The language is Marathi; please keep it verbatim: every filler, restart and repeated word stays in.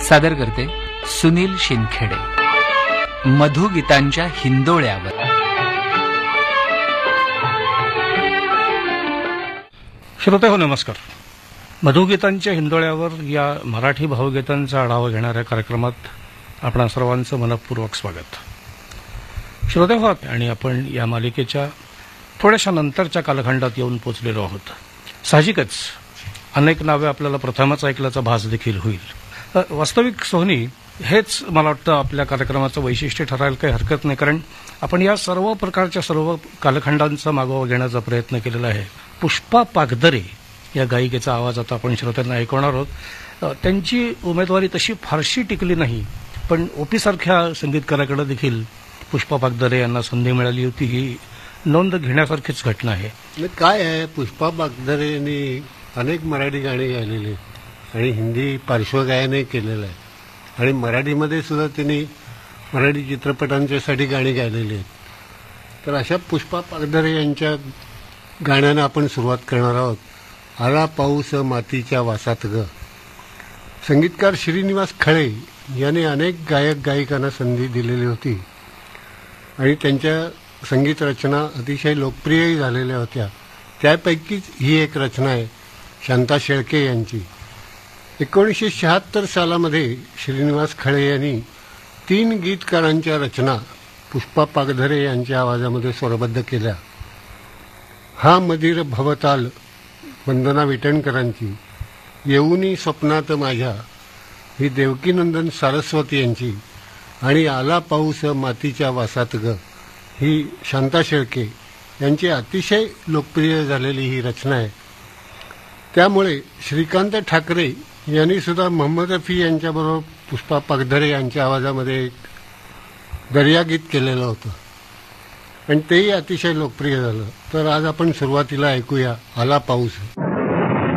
सादर करते सुनील शिंदखेडे मधुगीतांच्या हिंदोळ्यावर। श्रोते हो, नमस्कार। मधुगीतांच्या हिंदोळ्यावर या मराठी भावगीतांचा आढावा घेणाऱ्या कार्यक्रमात आपणा सर्वांचं मनपूर्वक स्वागत। श्रोते हो, आणि आपण या मालिकेच्या थोड्याशा नंतरच्या कालखंडात येऊन पोचलेलो आहोत। साहजिकच अनेक नावे आपल्याला प्रथमच ऐकल्याचा भास देखील होईल। वास्तविक सोहनी हेच मला वाटतं आपल्या कार्यक्रमाचं वैशिष्ट्य ठरायला काही हरकत नाही, कारण आपण या सर्व प्रकारच्या सर्व कालखंडांचा मागोवा घेण्याचा प्रयत्न केलेला आहे। पुष्पा पागधरे या गायिकेचा आवाज आता आपण श्रोत्यांना ऐकवणार आहोत। त्यांची उमेदवारी तशी फारशी टिकली नाही, पण ओपी सारख्या संगीतकाराकडे देखील पुष्पा पागधरे यांना संधी मिळाली होती, ही नोंद घेण्यासारखीच घटना आहे। काय आहे, पुष्पा पागधरे यांनी अनेक मराठी गाणी गायलेली आणि हिंदी पार्श्वगायनही केलेलं आहे आणि मराठीमध्ये सुद्धा त्यांनी मराठी चित्रपटांच्यासाठी गाणी गायलेली आहेत। तर अशा पुष्पा पागधरे यांच्या गाण्यानं आपण सुरुवात करणार आहोत। आला पाऊस मातीच्या वासात ग। संगीतकार श्रीनिवास खळे यांनी अनेक गायक गायिकांना संधी दिलेली होती आणि त्यांच्या संगीत रचना अतिशय लोकप्रियही झालेल्या होत्या। त्यापैकीच ही एक रचना आहे शांता शेळके यांची। एकोणीसशे शहात्तर सालामध्ये श्रीनिवास खळे यांनी तीन गीतकारांच्या रचना पुष्पा पागधरे यांच्या आवाजामध्ये स्वरबद्ध केल्या। हा मधीर भवताल वंदना विटणकरांची, येऊनी स्वप्नात माझ्या ही देवकीनंदन सारस्वती यांची आणि आला पाऊस मातीच्या वासात ग ही शांता शेळके यांची अतिशय लोकप्रिय झालेली ही रचना आहे। त्यामुळे श्रीकांत ठाकरे यांनी सुद्धा मोहम्मद रफी यांच्याबरोबर पुष्पा पागधरे यांच्या आवाजामध्ये एक दर्यागीत केलेलं होतं आणि तेही अतिशय लोकप्रिय झालं। तर आज आपण सुरुवातीला ऐकूया आला पाऊस।